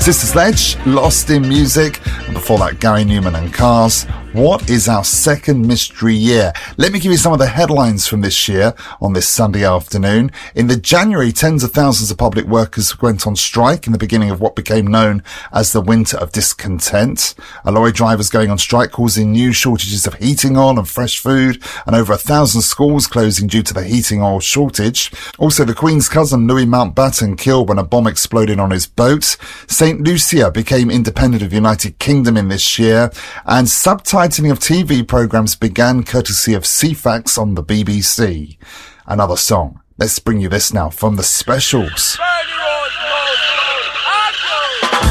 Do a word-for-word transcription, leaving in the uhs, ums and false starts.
Sister Sledge, Lost in Music, and before that Gary Newman and Cars. What is our second mystery year? Let me give you some of the headlines from this year on this Sunday afternoon. In the January, tens of thousands of public workers went on strike in the beginning of what became known as the Winter of Discontent. A lorry drivers going on strike causing new shortages of heating oil and fresh food, and over a thousand schools closing due to the heating oil shortage. Also, the Queen's cousin Louis Mountbatten killed when a bomb exploded on his boat. Saint Lucia became independent of the United Kingdom in this year, and subtitling of T V programmes began courtesy of C FAX on the B B C. Another song. Let's bring you this now from The Specials.